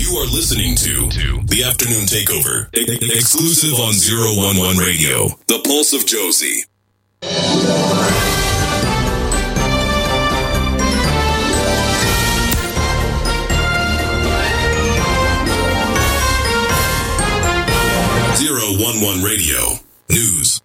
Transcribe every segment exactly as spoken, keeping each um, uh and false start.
You are listening to, to The Afternoon Takeover, e- e- exclusive on zero one one Radio, The Pulse of Josie. zero one one Radio News.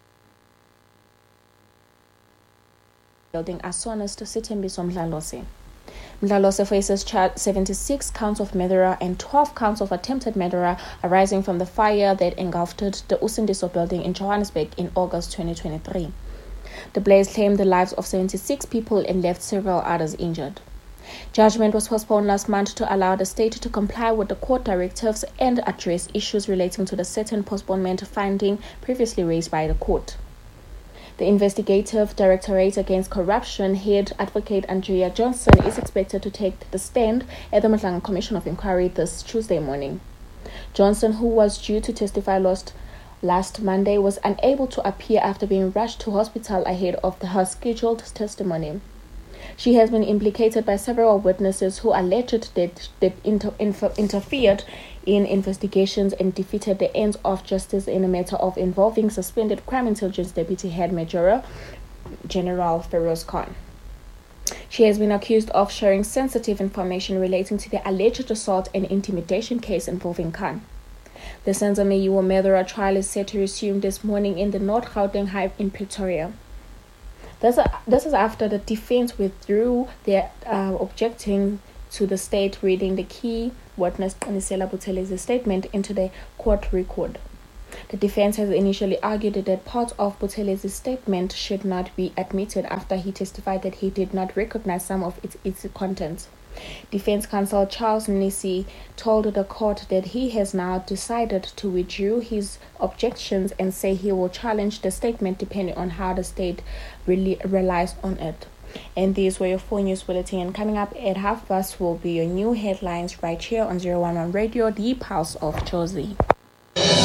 Building Asonis to Sithembiso Mdlalose. Mdlalose faces charged seventy-six counts of murder and twelve counts of attempted murder arising from the fire that engulfed the Usindiso building in Johannesburg in August twenty twenty-three. The blaze claimed the lives of seventy-six people and left several others injured. Judgment was postponed last month to allow the state to comply with the court directives and address issues relating to the certain postponement finding previously raised by the court. The Investigative Directorate Against Corruption head advocate Andrea Johnson is expected to take the stand at the Madlang Commission of Inquiry this Tuesday morning. Johnson, who was due to testify last, last Monday, was unable to appear after being rushed to hospital ahead of the, her scheduled testimony. She has been implicated by several witnesses who alleged that they inter- inter- interfered in investigations and defeated the ends of justice in a matter of involving suspended Crime Intelligence Deputy Head Major General Feroz Khan. She has been accused of sharing sensitive information relating to the alleged assault and intimidation case involving Khan. The Senzame murderer trial is set to resume this morning in the North Gauteng High in Pretoria. This, uh, this is after the defense withdrew their uh, objecting to the state reading the key witness Qanisela Buthelez's statement into the court record. The defense has initially argued that part of Buthelez's statement should not be admitted after he testified that he did not recognize some of its, its contents. Defense counsel Charles Nisi told the court that he has now decided to withdraw his objections and say he will challenge the statement depending on how the state really relies on it. And these were your four news bulletin. And coming up at half past will be your new headlines right here on zero one one Radio, the Pulse of Josie.